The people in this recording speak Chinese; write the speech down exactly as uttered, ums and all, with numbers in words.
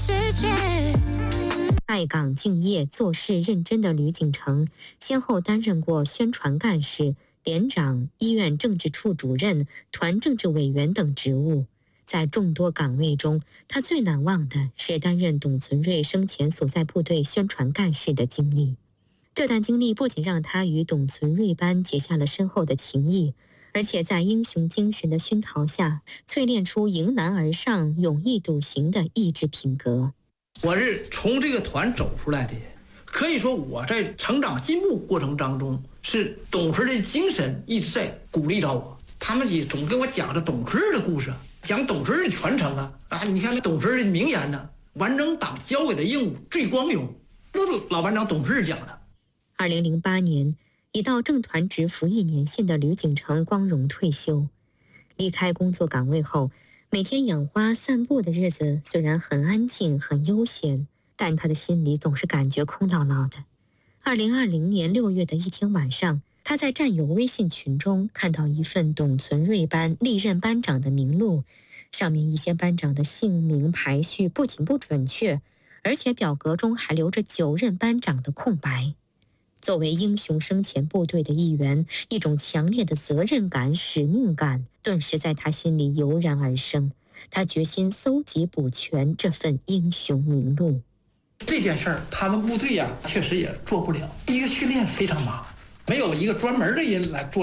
世界。 爱岗敬业、做事认真的吕景成，先后担任过宣传干事、连长、医院政治处主任、团政治委员等职务。在众多岗位中，他最难忘的是担任董存瑞生前所在部队宣传干事的经历。这段经历不仅让他与董存瑞班结下了深厚的情谊，而且在英雄精神的熏陶下，淬炼出迎难而上、勇毅笃行的意志品格。 我是从这个团走出来的，可以说我在成长进步过程当中，是董存的精神一直在鼓励着我。他们也总跟我讲着董存的故事，讲董存的传承啊啊！你看那董存的名言呢，完成党交给的任务最光荣，都是老班长董存讲的。 二零零八年，已到正团职服役年限的吕景成光荣退休。离开工作岗位后，每天养花散步的日子虽然很安静很悠闲，但他的心里总是感觉空落落的。二零二零年六月的一天晚上，他在战友微信群中看到一份董存瑞班历任班长的名录，上面一些班长的姓名排序不仅不准确，而且表格中还留着九任班长的空白。作为英雄生前部队的一员，一种强烈的责任感、使命感顿时在他心里油然而生。他决心搜集补全这份英雄名录。 这件事儿，他们部队呀、啊，确实也做不了。一个训练非常忙，没有一个专门的人来做